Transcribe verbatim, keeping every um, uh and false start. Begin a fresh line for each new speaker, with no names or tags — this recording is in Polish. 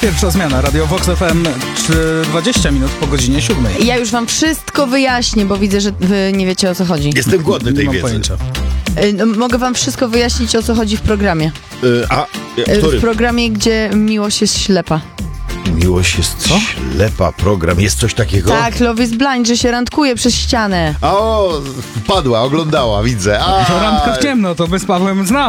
Pierwsza zmiana, Radio Vox F M, czy dwadzieścia minut po godzinie siódmej.
Ja już wam wszystko wyjaśnię, bo widzę, że wy nie wiecie, o co chodzi.
Jestem głodny
Nie
tej
mam
wiedzy.
pojęcia.
Y, no, mogę wam wszystko wyjaśnić, o co chodzi w programie.
Y, a,
Y,
który?
W programie, gdzie miłość jest ślepa.
Miłość jest
Co?
ślepa program. Jest coś takiego?
Tak, Love is Blind, że się randkuje przez ścianę.
A o, wpadła, oglądała, widzę. A,
To randka w ciemno, to my z Pawłem znamy.